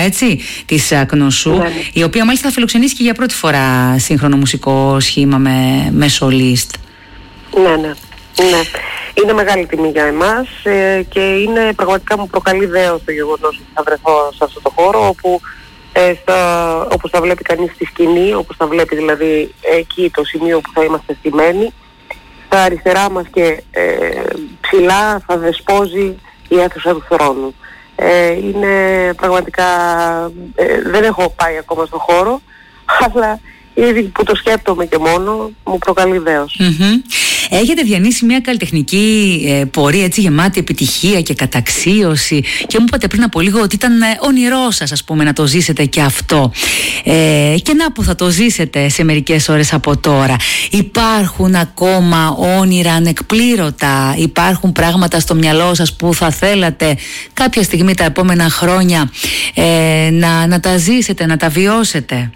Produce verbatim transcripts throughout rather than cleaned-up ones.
έτσι, της Κνωσού, ναι, ναι. η οποία μάλιστα θα φιλοξενήσει και για πρώτη φορά σύγχρονο μουσικό σχήμα με, με σολίστ. Ναι, ναι, ναι. Είναι μεγάλη τιμή για εμάς ε, και είναι πραγματικά μου προκαλεί δέος το γεγονός ότι θα βρεθώ σε αυτό το χώρο όπου ε, στα, όπως θα βλέπει κανείς στη σκηνή, όπως θα βλέπει δηλαδή εκεί το σημείο που θα είμαστε στημένοι, στα αριστερά μας και ε, ψηλά θα δεσπόζει η αίθουσα του θρόνου. Ε, είναι πραγματικά, ε, δεν έχω πάει ακόμα στο χώρο, αλλά ήδη που το σκέπτομαι και μόνο μου προκαλεί δέος. Mm-hmm. Έχετε διανύσει μια καλλιτεχνική ε, πορεία έτσι γεμάτη επιτυχία και καταξίωση και μου είπατε πριν από λίγο ότι ήταν ε, όνειρό σας, ας πούμε, να το ζήσετε και αυτό. Ε, και να που θα το ζήσετε σε μερικές ώρες από τώρα. Υπάρχουν ακόμα όνειρα ανεκπλήρωτα, υπάρχουν πράγματα στο μυαλό σας που θα θέλατε κάποια στιγμή τα επόμενα χρόνια ε, να, να τα ζήσετε, να τα βιώσετε?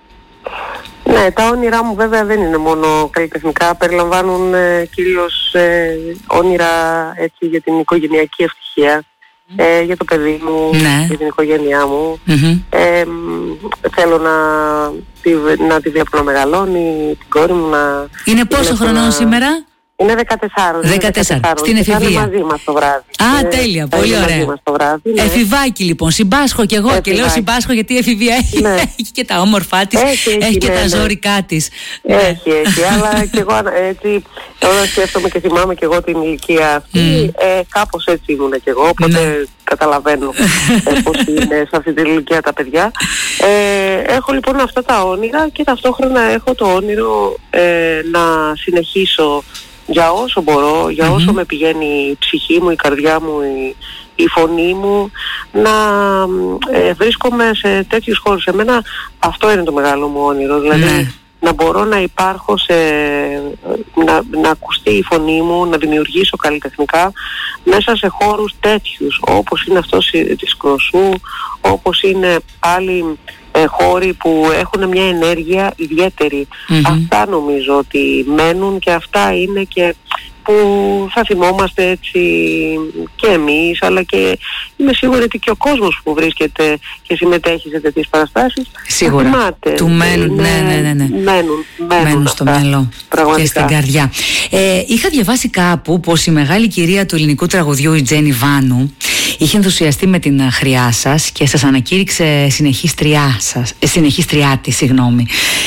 Ναι, τα όνειρά μου βέβαια δεν είναι μόνο καλλιτεχνικά, περιλαμβάνουν ε, κυρίως ε, όνειρα έτσι, για την οικογενειακή ευτυχία, ε, για το παιδί μου, ναι. για την οικογένειά μου. Mm-hmm. Ε, θέλω να τη, να τη βλέπω να μεγαλώνει, την κόρη μου να... Είναι πόσο χρονών να... σήμερα? Είναι δεκατέσσερα. δεκατέσσερα. Στην εφηβεία. Είναι μαζί μας το βράδυ. Α, τέλεια, πολύ ωραία. Βράδυ, ναι. Εφηβάκι λοιπόν, συμπάσχω κι εγώ. Εφηβάκι. Και λέω συμπάσχω γιατί η εφηβεία έχει, ναι. έχει και τα όμορφά της, έχει, έχει, έχει και ναι, τα ναι. ζώρικά της. Έχει, έχει, αλλά κι εγώ έτσι, όταν σκέφτομαι και θυμάμαι κι εγώ την ηλικία αυτή, mm. ε, κάπως έτσι ήμουν κι εγώ, οπότε ναι. καταλαβαίνω ε, πώς είναι σε αυτή την ηλικία τα παιδιά. Ε, έχω λοιπόν αυτά τα όνειρα και ταυτόχρονα έχω το όνειρο ε, να συνεχίσω για όσο μπορώ, για mm-hmm. όσο με πηγαίνει η ψυχή μου, η καρδιά μου, η, η φωνή μου, να ε, βρίσκομαι σε τέτοιους χώρους. Εμένα αυτό είναι το μεγάλο μου όνειρο, δηλαδή mm. να μπορώ να υπάρχω σε, να, να ακουστεί η φωνή μου, να δημιουργήσω καλλιτεχνικά μέσα σε χώρους τέτοιους, όπως είναι αυτός της Κνωσού, όπως είναι άλλοι ε, χώροι που έχουν μια ενέργεια ιδιαίτερη. Mm-hmm. Αυτά νομίζω ότι μένουν και αυτά είναι και που θα θυμόμαστε έτσι και εμείς, αλλά και είμαι σίγουρη ότι και ο κόσμος που βρίσκεται και συμμετέχει σε τέτοιες παραστάσεις σίγουρα θυμάται, του μένουν, είναι, ναι, ναι, ναι, ναι. μένουν, μένουν, μένουν στο μυαλό και στην καρδιά. Ε, είχα διαβάσει κάπου πως η μεγάλη κυρία του ελληνικού τραγουδιού, η Τζένι Βάνου, είχε ενθουσιαστεί με την χρειά σας και σας ανακήρυξε συνεχίστριά σας, ε, συνεχίστριά της, συγγνώμη.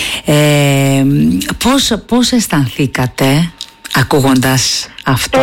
Ε, πώς, πώς αισθανθήκατε ακούγοντας αυτό?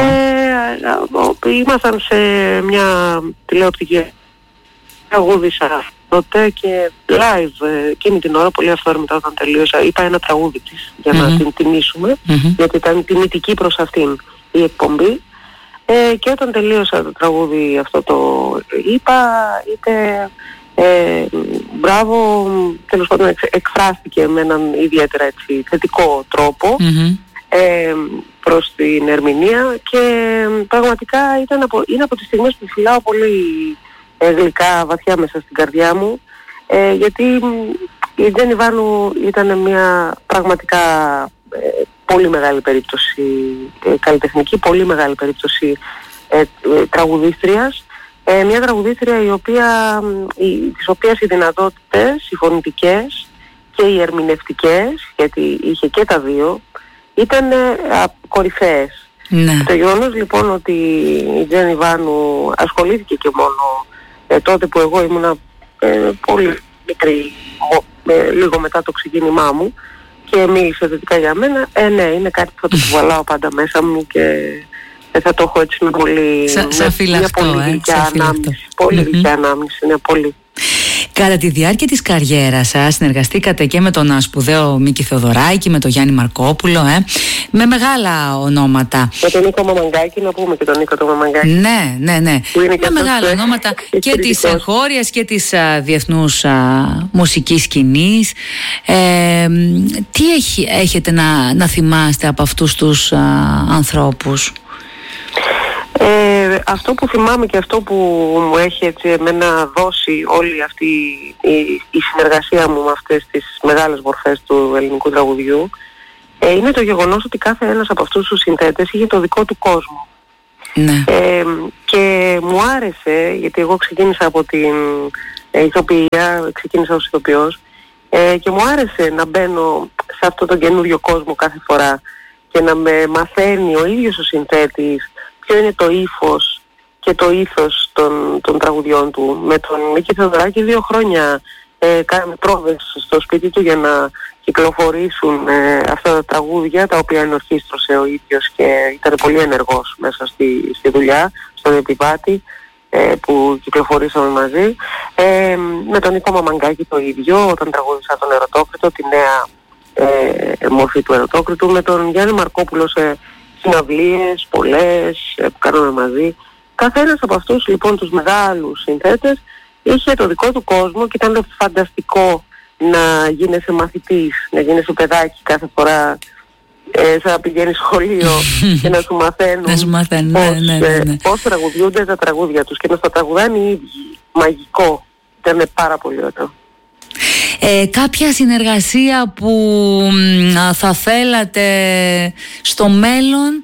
Ε, ήμασταν σε μια τηλεοπτική, τραγούδισα τότε και live εκείνη την ώρα, πολύ αυθόρμητα όταν τελείωσα, είπα ένα τραγούδι της για mm-hmm. να την τιμήσουμε, mm-hmm. γιατί ήταν τιμητική προς αυτήν η εκπομπή. Ε, και όταν τελείωσα το τραγούδι αυτό το είπα, είτε ε, μπράβο, τέλος πάντων εξ, εκφράστηκε με έναν ιδιαίτερα έτσι, θετικό τρόπο mm-hmm. ε, προς την ερμηνεία και πραγματικά ήταν από, είναι από τις στιγμές που φυλάω πολύ ε, γλυκά βαθιά μέσα στην καρδιά μου, ε, γιατί η Τζένι Βάνου ήταν μια πραγματικά ε, πολύ μεγάλη περίπτωση ε, καλλιτεχνική, πολύ μεγάλη περίπτωση ε, ε, τραγουδίστριας, ε, μια τραγουδίστρια η οποία, η, της οποίας οι δυνατότητες, οι φωνητικές και οι ερμηνευτικές, γιατί είχε και τα δύο, ήταν ε, κορυφαίες. Ναι. Το γεγονός λοιπόν ότι η Τζένι Βάνου ασχολήθηκε και μόνο ε, τότε που εγώ ήμουνα ε, πολύ μικρή, ε, λίγο μετά το ξεκίνημά μου, και μίλησε θετικά για μένα, ε, ναι, είναι κάτι που θα το κουβαλάω πάντα μέσα μου και ε, θα το έχω έτσι με πολύ... Σα, σαν φυλαχτό, μια πολύ γλυκιά ε, ανάμνηση. Πολύ γλυκιά ανάμνηση, είναι πολύ. Κατά τη διάρκεια της καριέρας σας συνεργαστήκατε και με τον σπουδαίο Μίκη Θεοδωράκη, με τον Γιάννη Μαρκόπουλο, ε, με μεγάλα ονόματα. Με τον Νίκο Μαμαγκάκη, να πούμε και τον Νίκο τον Μαμαγκάκη. Ναι, ναι, ναι. Με μεγάλα ε, ονόματα και της εγχώριας και της α, διεθνούς α, μουσικής σκηνής. Ε, τι έχει, έχετε να, να θυμάστε από αυτούς τους α, ανθρώπους? Ε, αυτό που θυμάμαι και αυτό που μου έχει έτσι εμένα δώσει όλη αυτή η, η συνεργασία μου με αυτές τις μεγάλες μορφές του ελληνικού τραγουδιού ε, είναι το γεγονός ότι κάθε ένας από αυτούς τους συνθέτες είχε το δικό του κόσμο. Ναι. Ε, και μου άρεσε, γιατί εγώ ξεκίνησα από την ε, ηθοποιία, ξεκίνησα ως ηθοποιός ε, και μου άρεσε να μπαίνω σε αυτό τον καινούριο κόσμο κάθε φορά και να με μαθαίνει ο ίδιος ο συνθέτης ποιο είναι το ύφος και το ήθος των, των τραγουδιών του. Με τον Μίκη Θεοδωράκη δύο χρόνια ε, κάναμε πρόβες στο σπίτι του για να κυκλοφορήσουν ε, αυτά τα τραγούδια, τα οποία ενορχίστρωσε ο ίδιος και ήταν πολύ ενεργός μέσα στη, στη δουλειά, στον επιβάτη ε, που κυκλοφορήσαμε μαζί. Ε, με τον Νίκο Μαμαγκάκη το ίδιο, όταν τραγούδισα τον Ερωτόκριτο, τη νέα ε, μορφή του Ερωτόκριτου, με τον Γιάννη Μαρκόπουλο σε συναυλίες πολλές ε, που κάναμε μαζί. Καθένας από αυτούς λοιπόν τους μεγάλους συνθέτες είχε το δικό του κόσμο και ήταν φανταστικό να γίνεσαι μαθητής, να γίνεσαι παιδάκι κάθε φορά ε, σαν να πηγαίνεις σχολείο και να σου μαθαίνουν να σου μαθαίνουν, πώς, ναι, ναι, ναι. πώς τραγουδιούνται τα τραγούδια τους και να στα τραγουδάνε οι ίδιοι. Μαγικό. Ήταν πάρα πολύ ωραίο. Ε, κάποια συνεργασία που μ, θα θέλατε στο μέλλον?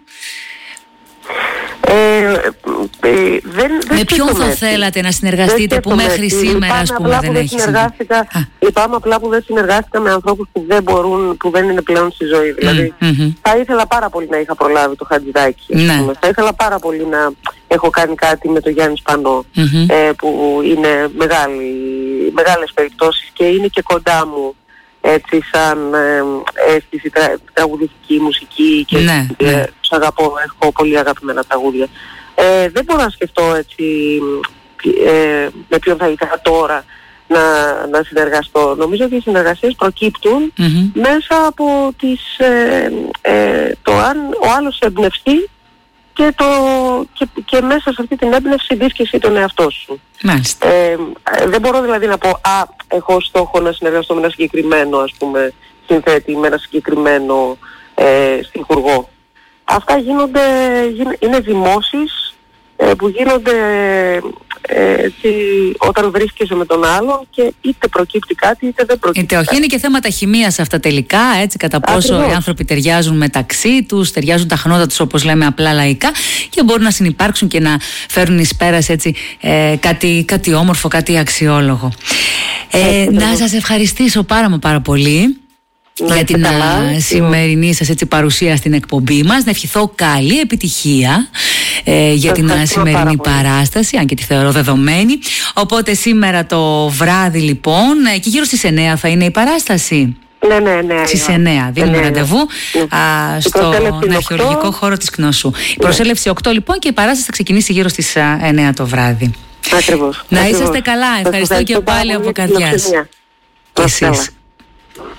Ε, ε, δεν, δεν με ποιον θα θέλατε να συνεργαστείτε που μέχρι σήμερα ας πούμε δεν έχει συνεργάστηκα? Λυπάμαι απλά που δεν συνεργάστηκα με ανθρώπους που δεν μπορούν, που δεν είναι πλέον στη ζωή. Δηλαδή mm-hmm. θα ήθελα πάρα πολύ να είχα προλάβει το Χατζηδάκι. Ναι. Θα ήθελα πάρα πολύ να έχω κάνει κάτι με τον Γιάννη Σπανό mm-hmm. ε, που είναι μεγάλη, μεγάλες περιπτώσεις και είναι και κοντά μου έτσι σαν ε, αίσθηση τρα, τραγουδιστική μουσική και ναι, ε, ναι. τους αγαπώ, έχω πολύ αγαπημένα τραγούδια. Ε, δεν μπορώ να σκεφτώ έτσι ε, με ποιον θα ήθελα τώρα να, να συνεργαστώ. Νομίζω ότι οι συνεργασίες προκύπτουν mm-hmm. μέσα από τις, ε, ε, το αν ο άλλος εμπνευστεί και, το, και, και μέσα σε αυτή την έμπνευση μπεις και εσύ τον εαυτό σου. Μάλιστα. Ε, δεν μπορώ δηλαδή να πω «Α, έχω στόχο να συνεργαστώ με ένα συγκεκριμένο ας πούμε συνθέτη, με ένα συγκεκριμένο ε, στιχουργό». Αυτά γίνονται, είναι δημόσεις ε, που γίνονται ε, έτσι, όταν βρίσκεσαι με τον άλλον και είτε προκύπτει κάτι είτε δεν προκύπτει. Είτε όχι, είναι και θέματα χημείας αυτά τελικά, έτσι, κατά πόσο Ακριβώς. Οι άνθρωποι ταιριάζουν μεταξύ τους, ταιριάζουν τα χνότα τους όπως λέμε απλά λαϊκά και μπορούν να συνυπάρξουν και να φέρουν εις πέρας έτσι, ε, κάτι, κάτι όμορφο, κάτι αξιόλογο. Ε, να σας ευχαριστήσω πάρα μα πάρα πολύ. Να για την καλά, σημερινή σας έτσι, παρουσία στην εκπομπή μας. Να ευχηθώ καλή επιτυχία ε, για την σημερινή παράσταση, αν και τη θεωρώ δεδομένη. Οπότε σήμερα το βράδυ λοιπόν και γύρω στις εννιά θα είναι η παράσταση. Ναι, ναι, ναι. Στις εννιά δίνουμε ναι, ραντεβού ναι. α, στον αρχαιολογικό χώρο της Κνωσού. Ναι. Η προσέλευση οκτώ λοιπόν και η παράσταση θα ξεκινήσει γύρω στις εννιά το βράδυ. Ακριβώς. Να Ακριβώς. είσαστε καλά. Ευχαριστώ, ευχαριστώ και πάλι από καρδιάς. Και εσείς.